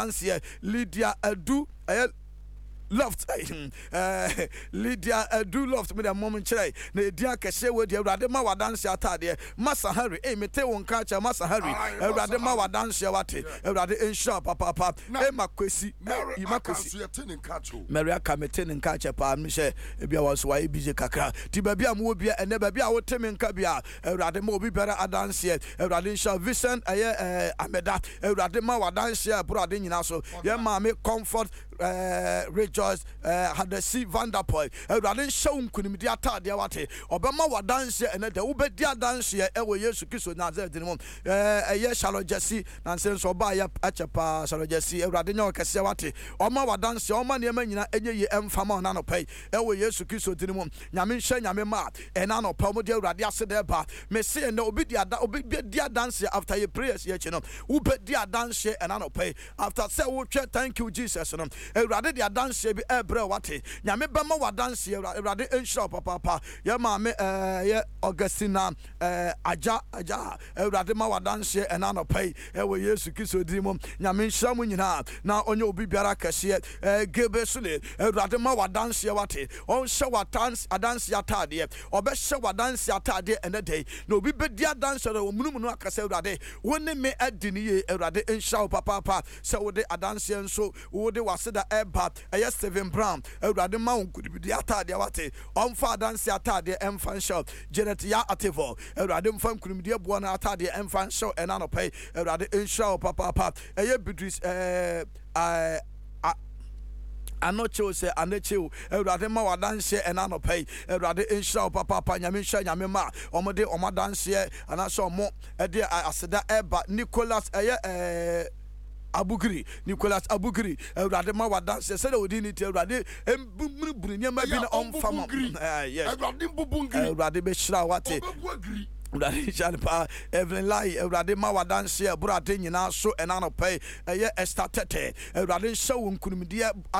wadanse Lydia Adu Loft Lydia do loft me the moment chai na dia kese we de Awurade ma wadanse atade Masa Harry mete won ka cha Masa Harry Awurade ma wadanse wate Awurade ensure papa makwesi Mary aka mete ne nka cha pa me she bia was why bije kakra ti ba bia mo bia ene ba bia wo temi nka bia Awurade ma obi bere adanse Awurade ensure Vincent Ameda Awurade ma wadanse Awurade nyina so ye ma me comfort Rejoice had the sea Vanderpool Awurade show nkunimdi atade wate obema wadanse ene de ubedi adanse ewo Yesu Kristo Nazareth ni mom Charlotte Jesse nanse so ba ya achepa Charlotte Jesse Awurade nya okese wate oma wadanse oma ne ma nyina enye ye emfama na no pai ewo Yesu Kristo ni mom nyame hye nyame ma ena no pa mo de Awurade asede ba me se ene obedi adanse after your prayers ye chino ubedi adanse ena no pai after say wo thank you Jesus no Awurade de adanse bi ebre wate nyame bema wadanse Awurade ensure papa ye ma me ye Augustina aja Awurade ma wadanse ena no pai ewo Yesu Kristo di mom nyame nsha mu nyina na onye obi biara kese gebe sule Awurade ma wadanse wate on hye adanse atade obe hye wadanse atade ene dey na obi bedi adanse wo munumunu akase Awurade woni me adini ye Awurade ensha papa se wo de adanse nso wo de waseda eba Steven Brown Awurade ma wonkudibidi atade wate onfa adanse atade emfa show Janet ya atevo Awurade mfa nkunimdi ebo na atade emfa show ena no pay Awurade enshow papa Bidris anoche se aneche Awurade ma wadanse ena no pay Awurade enshow papa nyame hwa nyame ma omode omadanse anaso mo de aseda eba Nicholas Nicholas Abugri Awurade ma wadanse se de odini ti Awurade embumuru nyama bi na omfam yes Awurade be hira wate Awurade jalpa Evelyn Lai Awurade ma wadanse Awurade nyina so ena no pay Esther Tete Awurade hye wonkunimde